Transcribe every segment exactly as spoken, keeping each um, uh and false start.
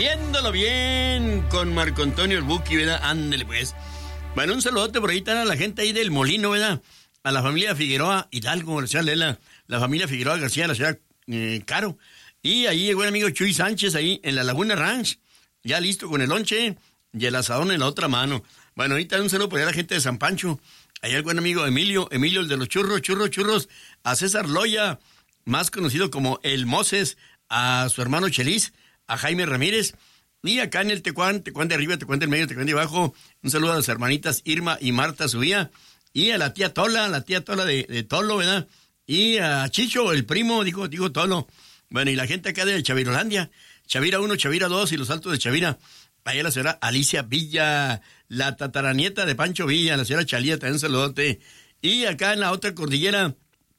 Haciéndolo bien con Marco Antonio el Buki, ¿verdad? Ándele pues. Bueno, un saludote por ahí están a la gente ahí del Molino, ¿verdad? A la familia Figueroa Hidalgo, García Lela, la familia Figueroa García, la ciudad eh, Caro. Y ahí llegó el amigo Chuy Sánchez ahí en la Laguna Ranch, ya listo con el lonche y el asadón en la otra mano. Bueno, ahorita un saludo por ahí a la gente de San Pancho. Ahí el buen amigo Emilio, Emilio el de los churros, churros, churros, a César Loya, más conocido como el Moses, a su hermano Chelis, a Jaime Ramírez, y acá en el Tecuán, Tecuán de arriba, Tecuán del medio, Tecuán de abajo, un saludo a las hermanitas Irma y Marta Subía, y a la tía Tola, la tía Tola de, de Tolo, ¿verdad? Y a Chicho, el primo, dijo, dijo Tolo. Bueno, y la gente acá de Chavirolandia, Chavira uno, Chavira dos y los Altos de Chavira. Allá la señora Alicia Villa, la tataranieta de Pancho Villa, la señora Chalía, también un saludote. Y acá en la otra cordillera,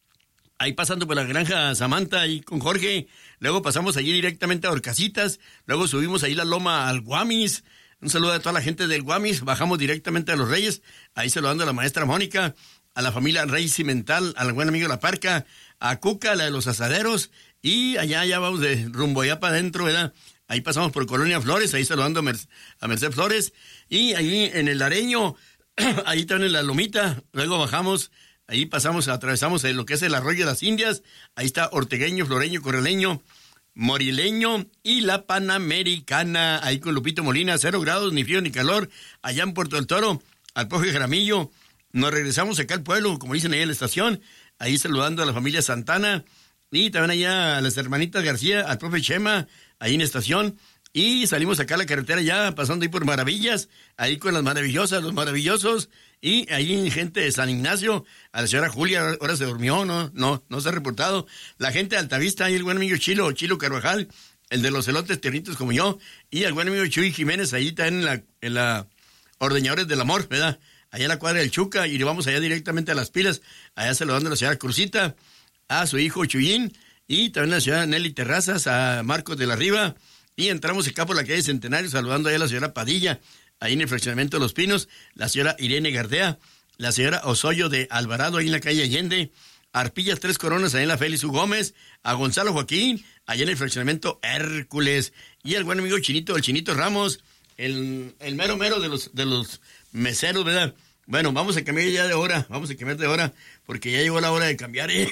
ahí pasando por la granja Samantha, ahí con Jorge, luego pasamos allí directamente a Orcasitas, luego subimos ahí la loma al Guamis, un saludo a toda la gente del Guamis, bajamos directamente a Los Reyes, ahí saludando a la maestra Mónica, a la familia Rey Cimental, al buen amigo La Parca, a Cuca, la de los asaderos, y allá ya vamos de rumbo allá para adentro, ¿verdad? Ahí pasamos por Colonia Flores, ahí saludando a, Mer a Merced Flores, y ahí en el Areño, ahí también en la Lomita, luego bajamos, ahí pasamos, atravesamos lo que es el Arroyo de las Indias, ahí está Ortegueño, Floreño, Correleño, Morileño y la Panamericana, ahí con Lupito Molina, cero grados, ni frío ni calor, allá en Puerto del Toro, al Poje Jaramillo, nos regresamos acá al pueblo, como dicen ahí en la estación, ahí saludando a la familia Santana, y también allá a las hermanitas García, al profe Chema, ahí en la estación, y salimos acá a la carretera ya, pasando ahí por Maravillas, ahí con las maravillosas, los maravillosos, y ahí gente de San Ignacio, a la señora Julia, ahora se durmió, no, no, no se ha reportado, la gente de Altavista, ahí el buen amigo Chilo, Chilo Carvajal, el de los elotes tiernitos como yo, y el buen amigo Chuy Jiménez, ahí está en la, en la Ordeñadores del Amor, ¿verdad? Allá en la cuadra del Chuca, y le vamos allá directamente a las pilas, allá saludando a la señora Cruzita, a su hijo Chuyín, y también a la señora Nelly Terrazas, a Marcos de la Riva, y entramos acá por la calle Centenario, saludando allá a la señora Padilla, ahí en el fraccionamiento de Los Pinos, la señora Irene Gardea, la señora Osoyo de Alvarado, ahí en la calle Allende, Arpillas Tres Coronas, ahí en la Félix U. Gómez, a Gonzalo Joaquín, allá en el fraccionamiento Hércules, y al buen amigo Chinito, el Chinito Ramos, el, el mero mero de los, de los meseros, ¿verdad? Bueno, vamos a cambiar ya de hora, vamos a cambiar de hora, porque ya llegó la hora de cambiar, ¿eh?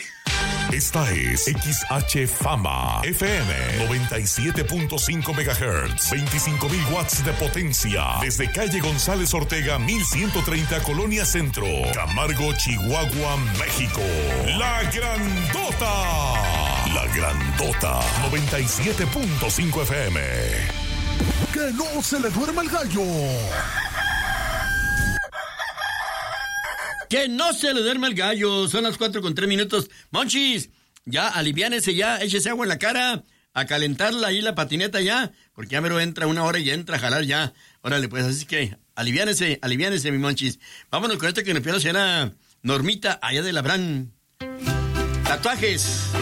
Esta es X H Fama F M noventa y siete punto cinco megahertz, veinticinco mil watts de potencia, desde calle González Ortega mil ciento treinta, Colonia Centro, Camargo, Chihuahua, México. La Grandota, La Grandota, noventa y siete punto cinco F M. Que no se le duerma el gallo. Que no se le duerma el gallo. Son las cuatro con tres minutos. Monchis, ya aliviánese ya, échese agua en la cara, a calentarla ahí la patineta ya, porque ya mero entra una hora y entra a jalar ya. Órale, pues, así que aliviánese, aliviánese, mi Monchis. Vámonos con esto que nos pidió la señora Normita, allá de Labrán. Tatuajes.